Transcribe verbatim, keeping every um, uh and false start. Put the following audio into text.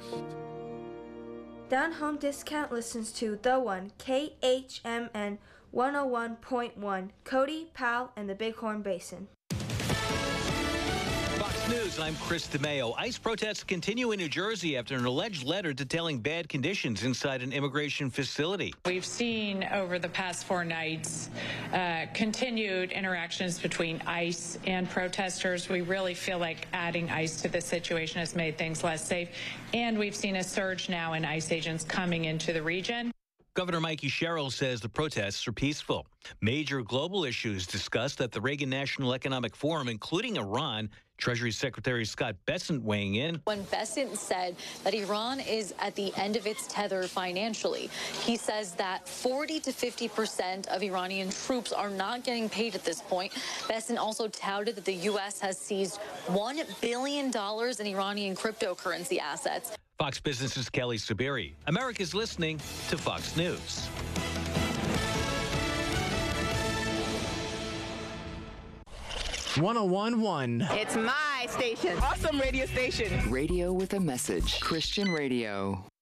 Down Home Discount listens to The One, K H M N one oh one point one, Cody, Powell, and the Bighorn Basin. Fox News, I'm Chris DeMeo. ICE protests continue in New Jersey after an alleged letter detailing bad conditions inside an immigration facility. We've seen over the past four nights uh, continued interactions between ICE and protesters. We really feel like adding ICE to this situation has made things less safe, and we've seen a surge now in ICE agents coming into the region. Governor Mikey Sherrill says the protests are peaceful. Major global issues discussed at the Reagan National Economic Forum, including Iran. Treasury Secretary Scott Bessent weighing in. When Bessent said that Iran is at the end of its tether financially, he says that forty to fifty percent of Iranian troops are not getting paid at this point. Bessent also touted that the U S has seized one billion dollars in Iranian cryptocurrency assets. Fox Business's Kelly Sabiri. America's listening to Fox News. one oh one point one. It's my station. Awesome radio station. Radio with a message. Christian radio.